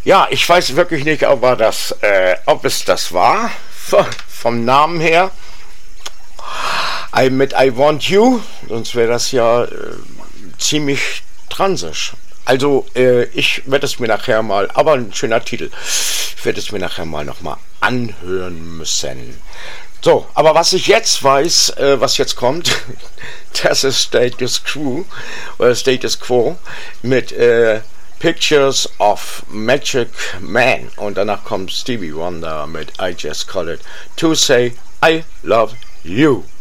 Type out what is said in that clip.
Ja, ich weiß wirklich nicht, ob es das war, vom Namen her. Mit I Want You, sonst wäre das ja ziemlich transisch. Also, ich werde es mir nachher mal, aber ein schöner Titel, ich werde es mir nachher mal nochmal anhören müssen. So, aber was ich jetzt weiß, was jetzt kommt, das ist Status Quo, oder Status Quo, mit Pictures of Magic Man. Und danach kommt Stevie Wonder mit I Just Call It to Say I Love You.